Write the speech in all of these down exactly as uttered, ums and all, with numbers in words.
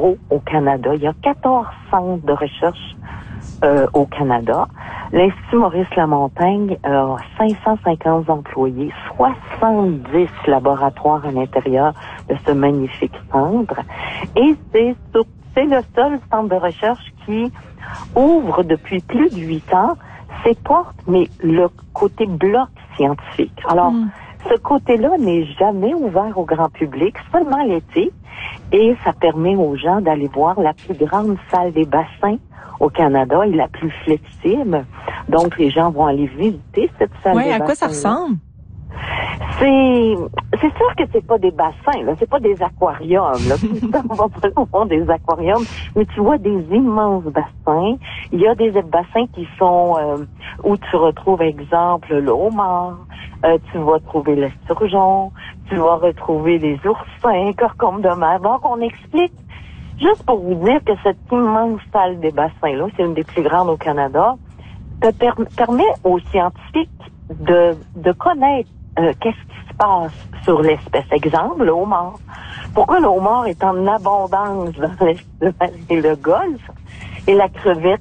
gros au Canada. Il y a quatorze centres de recherche euh, au Canada. L'Institut Maurice Lamontagne a cinq cent cinquante employés, soixante-dix laboratoires à l'intérieur de ce magnifique centre. Et c'est, c'est le seul centre de recherche qui ouvre depuis plus de huit ans ses portes, mais le côté bloc scientifique. Alors, mmh. ce côté-là n'est jamais ouvert au grand public, seulement l'été, et ça permet aux gens d'aller voir la plus grande salle des bassins au Canada et la plus flexible. Donc, les gens vont aller visiter cette salle ouais, des bassins. Oui, à quoi ça ressemble? C'est, c'est sûr que c'est pas des bassins, là. C'est pas des aquariums, là. On va pas voir des aquariums, mais tu vois des immenses bassins. Il y a des bassins qui sont, euh, où tu retrouves, exemple, le homard, euh, tu vas trouver l'esturgeon, tu vas retrouver les oursins, corcombes de mer. Donc, on explique, juste pour vous dire que cette immense salle des bassins-là, c'est une des plus grandes au Canada, te per- permet aux scientifiques de, de connaître Euh, qu'est-ce qui se passe sur l'espèce. Exemple, le homard. Pourquoi le homard est en abondance dans le, le golfe et la crevette,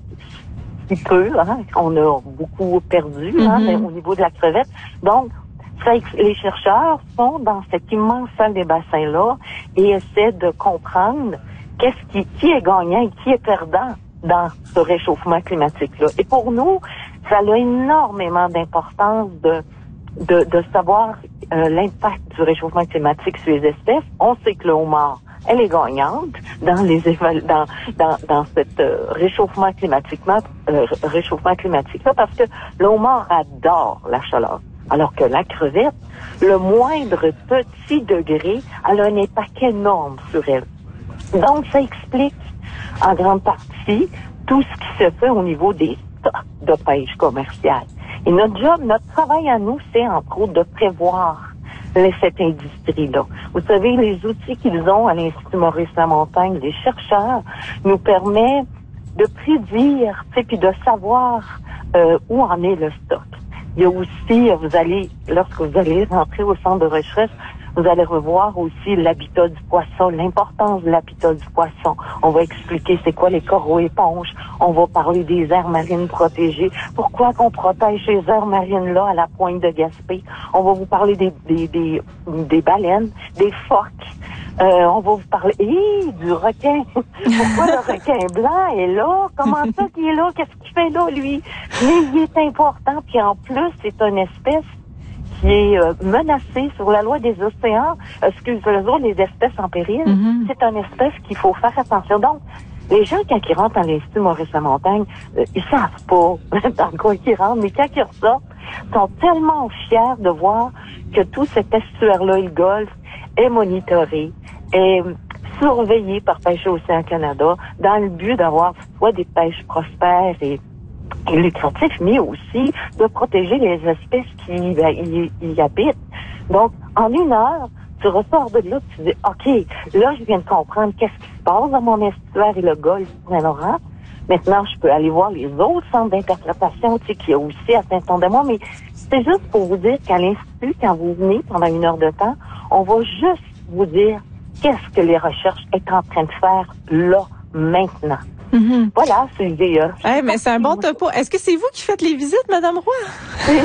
si peu, hein, on a beaucoup perdu mm-hmm. hein, mais au niveau de la crevette. Donc, ça, les chercheurs sont dans cette immense salle des bassins-là et essaient de comprendre qu'est-ce qui, qui est gagnant et qui est perdant dans ce réchauffement climatique-là. Et pour nous, ça a énormément d'importance de De, de savoir euh, l'impact du réchauffement climatique sur les espèces. On sait que le homard, elle est gagnante dans les dans dans dans cet euh, réchauffement climatique euh, réchauffement climatique là parce que le homard adore la chaleur, alors que la crevette, le moindre petit degré, elle a un impact énorme sur elle. Donc ça explique en grande partie tout ce qui se fait au niveau des stocks de pêche commerciale. Et notre job, notre travail à nous, c'est entre autres de prévoir cette industrie-là. Vous savez, les outils qu'ils ont à l'Institut Maurice Lamontagne, les chercheurs, nous permettent de prédire, tu sais, puis de savoir euh, où en est le stock. Il y a aussi, vous allez, lorsque vous allez rentrer au centre de recherche, vous allez revoir aussi l'habitat du poisson, l'importance de l'habitat du poisson. On va expliquer c'est quoi les coraux éponges. On va parler des aires marines protégées. Pourquoi qu'on protège ces aires marines-là à la pointe de Gaspé. On va vous parler des, des, des, des baleines, des phoques. Euh, on va vous parler hey, du requin. Pourquoi le requin blanc est là? Comment ça qu'il est là? Qu'est-ce qu'il fait là, lui? Mais il est important. Puis en plus, c'est une espèce qui est euh, menacée sur la loi des océans, excusez-moi, les espèces en péril. Mm-hmm. C'est une espèce qu'il faut faire attention. Donc, les gens, quand ils rentrent à l'Institut Maurice Lamontagne, euh, ils savent pas dans quoi ils rentrent, mais quand ils ressortent, sont tellement fiers de voir que tout cet estuaire-là, le Golfe, est monitoré, est surveillé par Pêche Océan Canada, dans le but d'avoir soit des pêches prospères et et lucratif, mais aussi de protéger les espèces qui y, y habitent. Donc, en une heure, tu ressors de là, tu dis, OK, là, je viens de comprendre qu'est-ce qui se passe dans mon estuaire et le golfe Saint-Laurent. Maintenant, je peux aller voir les autres centres d'interprétation, tu sais, qu'il y a aussi à Saint-Anne-de-Moi, mais c'est juste pour vous dire qu'à l'Institut, quand vous venez pendant une heure de temps, on va juste vous dire qu'est-ce que les recherches est en train de faire là, maintenant. Mm-hmm. Voilà, c'est l'idée. Euh, hey, mais c'est un bon topo. Est-ce que c'est vous qui faites les visites, Madame Roy?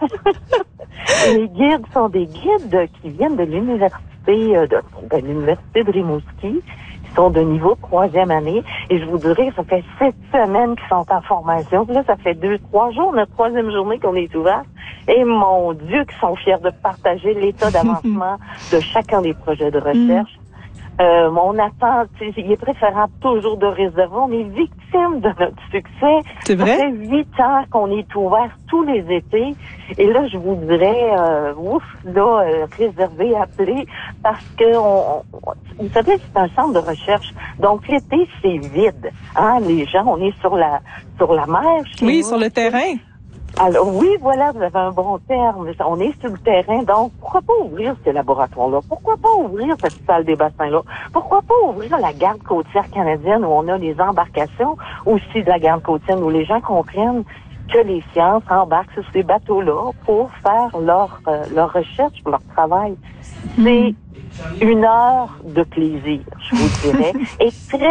Les guides sont des guides qui viennent de l'université de, de l'université de Rimouski, qui sont de niveau troisième année. Et je vous dirais, ça fait sept semaines qu'ils sont en formation. Puis là, ça fait deux, trois jours, notre troisième journée qu'on est ouvert. Et mon Dieu, qu'ils sont fiers de partager l'état d'avancement de chacun des projets de recherche. Euh, on attend, il est préférable toujours de réserver. On est victime de notre succès. C'est vrai? Ça fait huit ans qu'on est ouvert tous les étés. Et là, je vous dirais, euh, ouf, là, euh, réservez, appelez, parce que, on, on, vous savez, c'est un centre de recherche. Donc, l'été, c'est vide. Hein, les gens, on est sur la, sur la mer. Oui, nous. Sur le terrain. Alors oui, voilà, vous avez un bon terme. On est sur le terrain, donc pourquoi pas ouvrir ces laboratoires-là? Pourquoi pas ouvrir cette salle des bassins-là? Pourquoi pas ouvrir la garde côtière canadienne où on a les embarcations aussi de la garde côtière où les gens comprennent que les sciences embarquent sur ces bateaux-là pour faire leur euh, leur recherche, leur travail. C'est une heure de plaisir, je vous dirais, et très